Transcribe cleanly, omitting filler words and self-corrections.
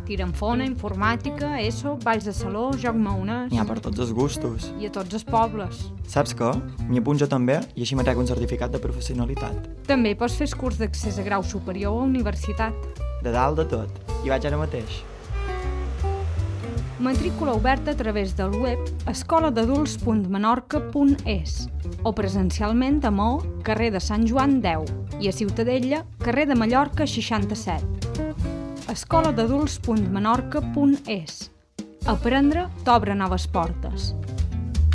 Tir amb fona, informàtica, ESO, balls de saló, joc maonès... N'hi ha per tots els gustos. I a tots els pobles. Saps què? M'hi apunto també i així m'atrec un certificat de professionalitat. També pots fer curs d'accés a grau superior a universitat. De dalt de tot. Hi vaig ara mateix. Matrícula oberta a través del web escoladadults.menorca.es o presencialment a Maó, carrer de Sant Joan 10 i a Ciutadella, carrer de Mallorca 67. escoladadults.menorca.es. Aprendre t'obre noves portes.